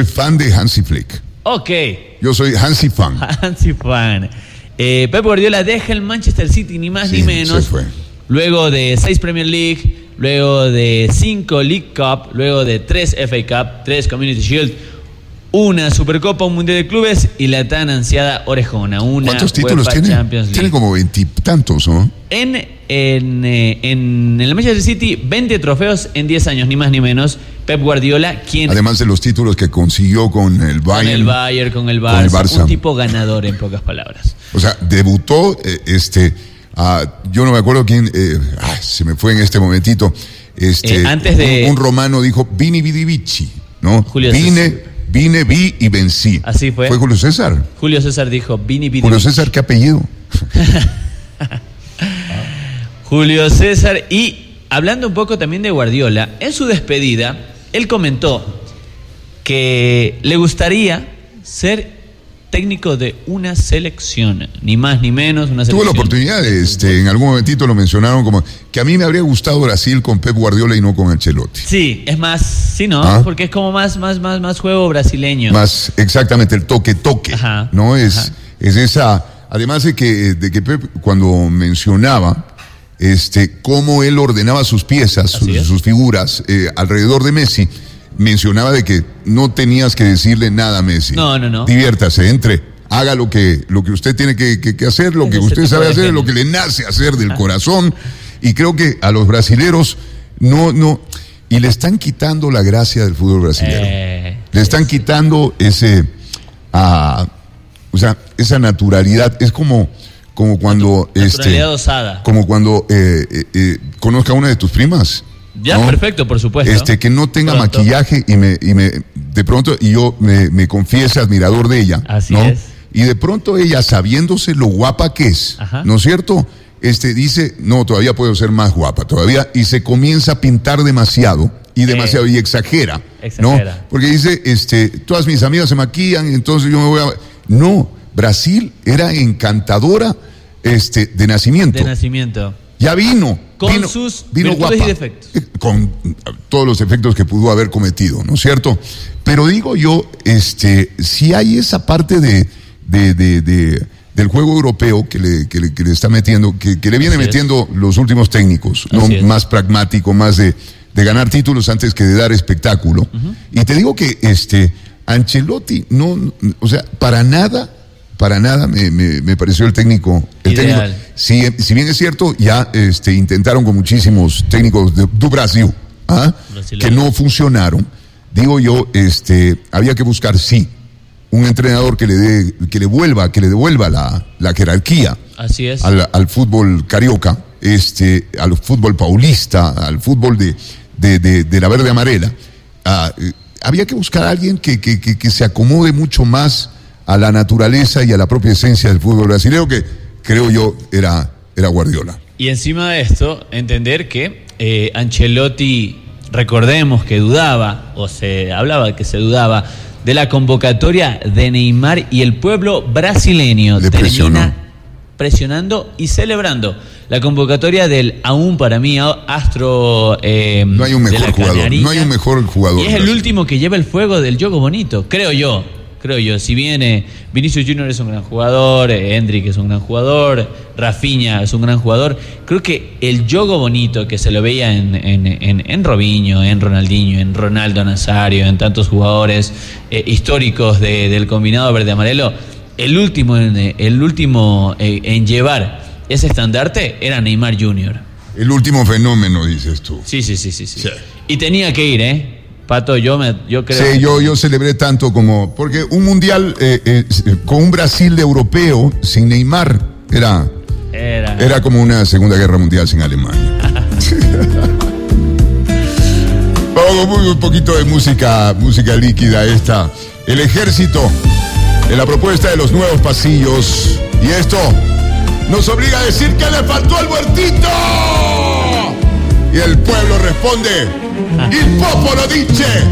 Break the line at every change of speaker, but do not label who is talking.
soy fan de Hansi Flick.
Ok.
Yo soy Hansi fan.
Hansi fan. Pep Guardiola deja el Manchester City, ni más ni menos.
Se fue.
Luego de 6 Premier League, luego de 5 League Cup, luego de 3 FA Cup, 3 Community Shield, una Supercopa, un Mundial de Clubes y la tan ansiada orejona.
¿Cuántos títulos tiene?
Champions League.
Tiene como 20 y tantos, ¿no?
En el Manchester City, 20 trofeos en 10 años, ni más ni menos. Pep Guardiola, quien...
Además de los títulos que consiguió con el Bayern.
Con el Bayern, con el Barça. Un tipo ganador, en pocas palabras.
O sea, debutó, yo no me acuerdo quién, se me fue en este momentito.
Antes de...
Un romano dijo, Vini Vidi Vici, ¿no?
Julio César.
Vine, vi y vencí.
Así fue.
¿Fue Julio César?
Julio César dijo, Vini Vidi
Julio
Vici.
César, ¿qué apellido?
Julio César. Y hablando un poco también de Guardiola, en su despedida, él comentó que le gustaría ser técnico de una selección, ni más ni menos, una selección.
Tuve la oportunidad, en algún momentito lo mencionaron como que a mí me habría gustado Brasil con Pep Guardiola y no con Ancelotti.
Sí, es más, sí, ¿no? Porque es como más juego brasileño.
Más, exactamente, el toque,
ajá,
¿no? Es esa, además de que Pep cuando mencionaba cómo él ordenaba sus piezas, sus figuras alrededor de Messi, mencionaba de que no tenías que decirle nada a Messi.
No.
Diviértase, entre, haga lo que usted tiene que hacer, lo que usted sabe hacer, lo que le nace hacer del corazón. Y creo que a los brasileros no, y le están quitando la gracia del fútbol brasilero. Le están quitando esa naturalidad. Es como cuando
naturalidad osada.
Como cuando conozca a una de tus primas.
Ya, ¿no? Perfecto, por supuesto.
Que no tenga maquillaje y de pronto yo me confiese admirador de ella.
Así
¿no?
es.
Y de pronto ella, sabiéndose lo guapa que es, ¿no es cierto? Dice, no, todavía puedo ser más guapa, todavía, y se comienza a pintar demasiado y exagera, ¿no? Porque dice, todas mis amigas se maquillan, entonces yo me voy a... No, Brasil era encantadora de nacimiento.
De nacimiento.
Ya vino
sus
virtudes
guapa,
y
defectos.
Con todos los defectos que pudo haber cometido, ¿no es cierto? Pero digo yo, si hay esa parte del juego europeo que le está metiendo, que le viene metiendo los últimos técnicos, ¿no? Más pragmático, más de ganar títulos antes que de dar espectáculo. Y te digo que Ancelotti o sea, para nada me pareció el técnico. Si bien es cierto, ya intentaron con muchísimos técnicos de Brasil, que no funcionaron. Digo yo, había que buscar, un entrenador que le devuelva la jerarquía.
Así es.
Al fútbol carioca, al fútbol paulista, al fútbol de la verde amarela. Había que buscar a alguien que se acomode mucho más a la naturaleza y a la propia esencia del fútbol brasileño, que creo yo era Guardiola.
Y encima de esto, entender que Ancelotti, recordemos que dudaba, o se hablaba que se dudaba, de la convocatoria de Neymar, y el pueblo brasileño termina presionando y celebrando la convocatoria del aún para mí astro
no hay un mejor jugador, no hay un mejor jugador.
Y es el último que lleva el fuego del juego bonito, creo yo. Si bien Vinicius Junior es un gran jugador, Endrick es un gran jugador, Rafinha es un gran jugador, creo que el juego bonito que se lo veía en Robinho, en Ronaldinho, en Ronaldo Nazario, en tantos jugadores históricos del combinado verde-amarelo, el último en llevar ese estandarte era Neymar Jr.
El último fenómeno, dices tú.
Sí. Y tenía que ir, Pato, yo creo.
Sí, yo celebré tanto porque un mundial con un Brasil de europeo sin Neymar era como una Segunda Guerra Mundial sin Alemania. Vamos, un poquito de música líquida esta. El Ejército, en la propuesta de los nuevos pasillos. Y esto nos obliga a decir que le faltó al muertito. Y el pueblo responde, il popolo dice.